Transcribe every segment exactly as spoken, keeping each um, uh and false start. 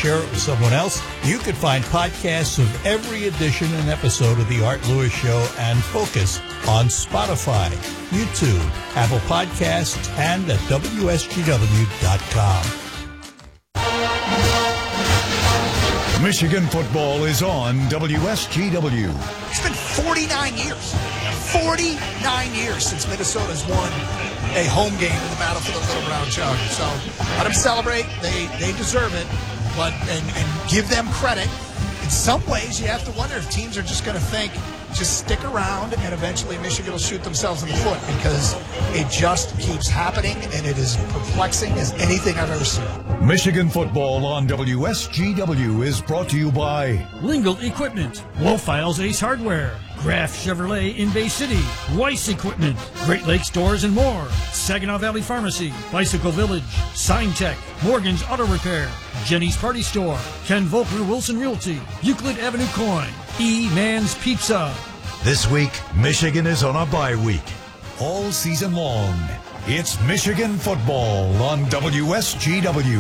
share it with someone else. You can find podcasts of every edition and episode of The Art Lewis Show and Focus on Spotify, YouTube, Apple Podcasts, and at W S G W dot com. Michigan football is on W S G W. It's been forty-nine years. forty-nine years since Minnesota's won a home game in the battle for the Little Brown Jug. So let them celebrate. They they deserve it. But and, and give them credit. In some ways, you have to wonder if teams are just going to think, just stick around, and eventually Michigan will shoot themselves in the foot, because it just keeps happening, and it is perplexing as anything I've ever seen. Michigan football on W S G W is brought to you by Lingle Equipment, Wolfiles Ace Hardware, Graf Chevrolet in Bay City, Weiss Equipment, Great Lakes Stores and more, Saginaw Valley Pharmacy, Bicycle Village, Sign Tech, Morgan's Auto Repair, Jenny's Party Store, Ken Volkner Wilson Realty, Euclid Avenue Coin, E-Man's Pizza. This week, Michigan is on a bye week. All season long, it's Michigan football on W S G W.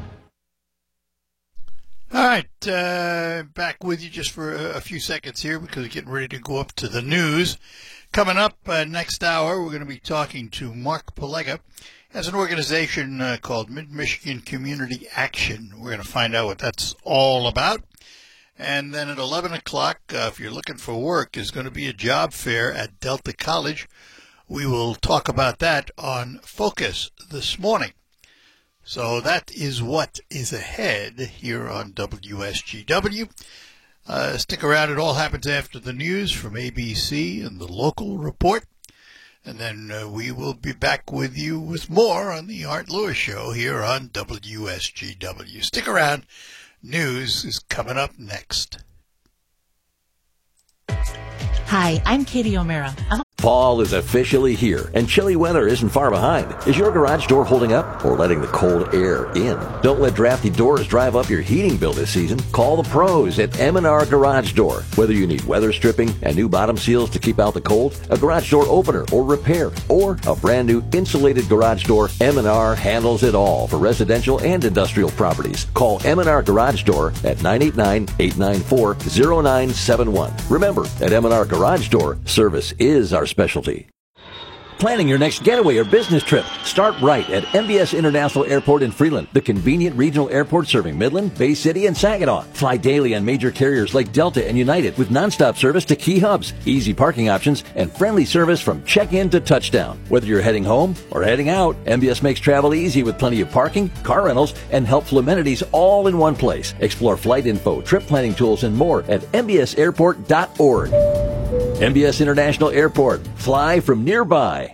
All right, uh, back with you just for a, a few seconds here because we're getting ready to go up to the news. Coming up uh, next hour, we're going to be talking to Mark Palega. He has an organization uh, called Mid-Michigan Community Action. We're going to find out what that's all about. And then at eleven o'clock, uh, if you're looking for work, there's going to be a job fair at Delta College. We will talk about that on Focus this morning. So that is what is ahead here on W S G W. Uh, stick around. It all happens after the news from A B C and the local report. And then uh, we will be back with you with more on the Art Lewis Show here on W S G W. Stick around. News is coming up next. Hi, I'm Katie O'Mara. I'm Fall is officially here, and chilly weather isn't far behind. Is your garage door holding up or letting the cold air in? Don't let drafty doors drive up your heating bill this season. Call the pros at M and R Garage Door. Whether you need weather stripping and new bottom seals to keep out the cold, a garage door opener or repair, or a brand new insulated garage door, M and R handles it all for residential and industrial properties. Call M and R Garage Door at nine eight nine, eight nine four, zero nine seven one. Remember, at M and R Garage Door, service is our specialty. Planning your next getaway or business trip? Start right at M B S International Airport in Freeland, the convenient regional airport serving Midland, Bay City, and Saginaw. Fly daily on major carriers like Delta and United with nonstop service to key hubs, easy parking options, and friendly service from check-in to touchdown. Whether you're heading home or heading out, M B S makes travel easy with plenty of parking, car rentals, and helpful amenities all in one place. Explore flight info, trip planning tools, and more at M B S airport dot org. M B S International Airport. Fly from nearby.